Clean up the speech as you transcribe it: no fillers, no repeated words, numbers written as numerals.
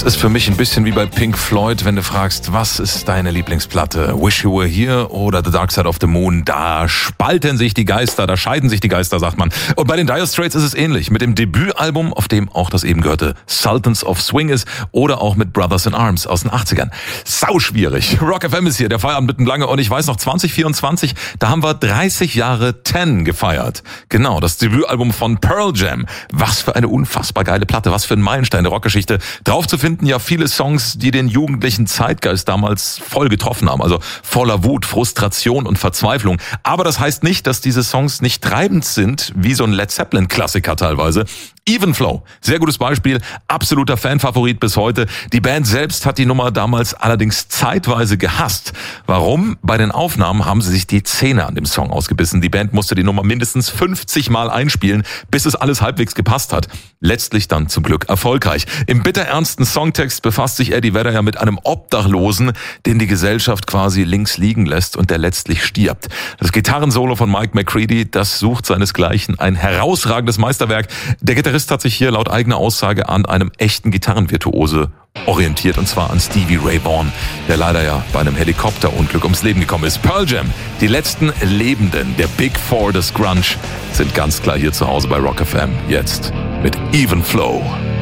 ist für mich ein bisschen wie bei Pink Floyd, wenn du fragst, was ist deine Lieblingsplatte? Wish You Were Here oder The Dark Side of the Moon? Da spalten sich die Geister, da scheiden sich die Geister, sagt man. Und bei den Dire Straits ist es ähnlich. Mit dem Debütalbum, auf dem auch das eben gehörte Sultans of Swing ist, oder auch mit Brothers in Arms aus den 80ern. Sau schwierig. Rock FM ist hier, der Feierabend mitten lange. Und ich weiß noch, 2024, da haben wir 30 Jahre 10 gefeiert. Genau, das Debütalbum von Pearl Jam. Was für eine unfassbar geile Platte, was für ein Meilenstein der Rockgeschichte. Drauf zu finden ja viele Songs, die den jugendlichen Zeitgeist damals voll getroffen haben. Also voller Wut, Frustration und Verzweiflung. Aber das heißt nicht, dass diese Songs nicht treibend sind, wie so ein Led Zeppelin-Klassiker teilweise. Even Flow, sehr gutes Beispiel, absoluter Fanfavorit bis heute. Die Band selbst hat die Nummer damals allerdings zeitweise gehasst. Warum? Bei den Aufnahmen haben sie sich die Zähne an dem Song ausgebissen. Die Band musste die Nummer mindestens 50 Mal einspielen, bis es alles halbwegs gepasst hat. Letztlich dann zum Glück erfolgreich. Im bitterernsten Songtext befasst sich Eddie Vedder ja mit einem Obdachlosen, den die Gesellschaft quasi links liegen lässt und der letztlich stirbt. Das Gitarrensolo von Mike McCready, das sucht seinesgleichen, ein herausragendes Meisterwerk. Der Gitarrist hat sich hier laut eigener Aussage an einem echten Gitarrenvirtuose orientiert, und zwar an Stevie Ray Vaughan, der leider ja bei einem Helikopterunglück ums Leben gekommen ist. Pearl Jam, die letzten Lebenden der Big Four des Grunge, sind ganz klar hier zu Hause bei Rock FM. Jetzt mit Even Flow.